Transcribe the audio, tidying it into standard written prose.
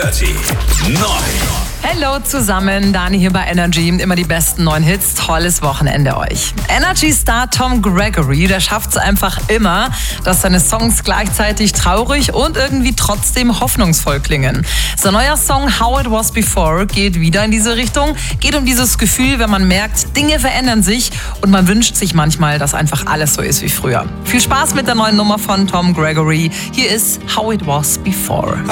Dirty Neu. Hallo zusammen, Dani hier bei Energy. Immer die besten neuen Hits. Tolles Wochenende euch. Energy-Star Tom Gregory, der schafft es einfach immer, dass seine Songs gleichzeitig traurig und irgendwie trotzdem hoffnungsvoll klingen. Sein neuer Song How It Was Before geht wieder in diese Richtung. Geht um dieses Gefühl, wenn man merkt, Dinge verändern sich und man wünscht sich manchmal, dass einfach alles so ist wie früher. Viel Spaß mit der neuen Nummer von Tom Gregory. Hier ist How It Was Before.